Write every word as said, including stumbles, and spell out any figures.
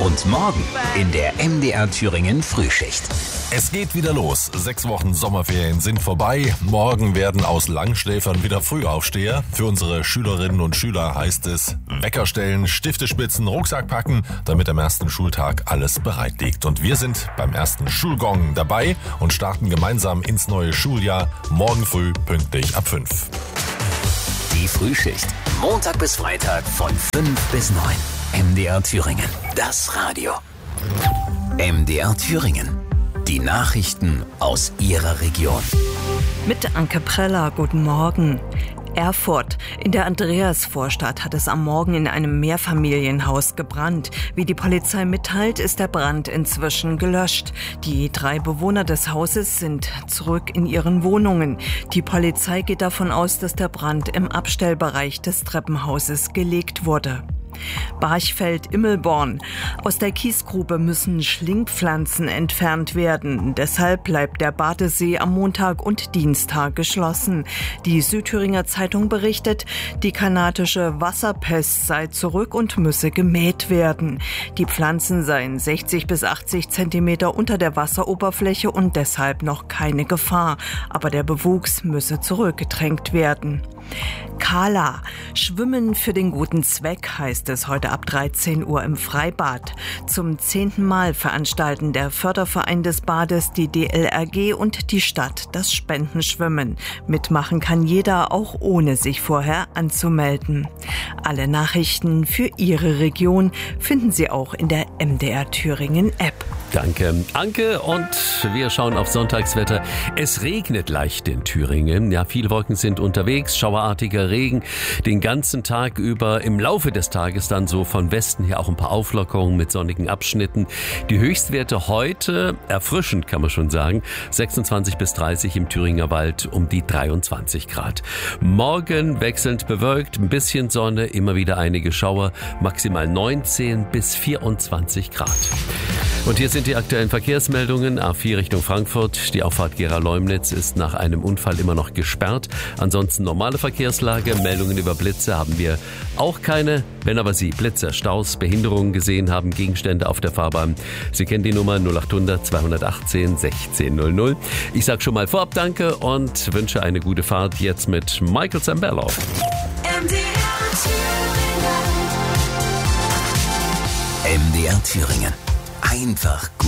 Und morgen in der M D R Thüringen Frühschicht. Es geht wieder los. Sechs Wochen Sommerferien sind vorbei. Morgen werden aus Langschläfern wieder Frühaufsteher. Für unsere Schülerinnen und Schüler heißt es Wecker stellen, Stifte spitzen, Rucksack packen, damit am ersten Schultag alles bereit liegt. Und wir sind beim ersten Schulgong dabei und starten gemeinsam ins neue Schuljahr. Morgen früh pünktlich ab fünf. Die Frühschicht. Montag bis Freitag von fünf bis neun. M D R Thüringen. Das Radio. M D R Thüringen. Die Nachrichten aus Ihrer Region. Mit Anke Preller, guten Morgen. Erfurt. In der Andreasvorstadt hat es am Morgen in einem Mehrfamilienhaus gebrannt. Wie die Polizei mitteilt, ist der Brand inzwischen gelöscht. Die drei Bewohner des Hauses sind zurück in ihren Wohnungen. Die Polizei geht davon aus, dass der Brand im Abstellbereich des Treppenhauses gelegt wurde. Barchfeld-Immelborn. Aus der Kiesgrube müssen Schlingpflanzen entfernt werden. Deshalb bleibt der Badesee am Montag und Dienstag geschlossen. Die Südthüringer Zeitung berichtet, die kanadische Wasserpest sei zurück und müsse gemäht werden. Die Pflanzen seien sechzig bis achtzig Zentimeter unter der Wasseroberfläche und deshalb noch keine Gefahr. Aber der Bewuchs müsse zurückgedrängt werden. Kala. Schwimmen für den guten Zweck heißt es heute ab dreizehn Uhr im Freibad. Zum zehnten Mal veranstalten der Förderverein des Bades, die D L R G und die Stadt das Spendenschwimmen. Mitmachen kann jeder, auch ohne sich vorher anzumelden. Alle Nachrichten für Ihre Region finden Sie auch in der M D R Thüringen App. Danke, Anke. Und wir schauen auf Sonntagswetter. Es regnet leicht in Thüringen. Ja, viele Wolken sind unterwegs. Schauerartiger Regen den ganzen Tag über. Im Laufe des Tages dann so von Westen her auch ein paar Auflockerungen mit sonnigen Abschnitten. Die Höchstwerte heute, erfrischend kann man schon sagen, sechsundzwanzig bis dreißig im Thüringer Wald, um die dreiundzwanzig Grad. Morgen wechselnd bewölkt, ein bisschen Sonne, immer wieder einige Schauer, maximal neunzehn bis vierundzwanzig Grad. Und hier sind die aktuellen Verkehrsmeldungen. A vier Richtung Frankfurt. Die Auffahrt Gera-Leumnitz ist nach einem Unfall immer noch gesperrt. Ansonsten normale Verkehrslage. Meldungen über Blitze haben wir auch keine. Wenn aber Sie Blitze, Staus, Behinderungen gesehen haben, Gegenstände auf der Fahrbahn, Sie kennen die Nummer null acht hundert zweihundertachtzehn sechzehn null null. Ich sage schon mal vorab Danke und wünsche eine gute Fahrt jetzt mit Michael Zambello. M D R Thüringen. Einfach